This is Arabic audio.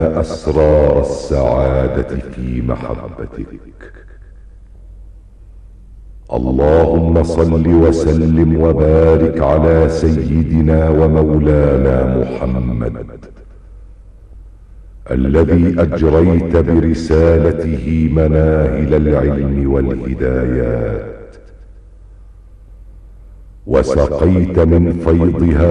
أسرار السعادة في محبتك. اللهم صل وسلم وبارك على سيدنا ومولانا محمد الذي أجريت برسالته مناهل العلم والهدايات، وسقيت من فيضها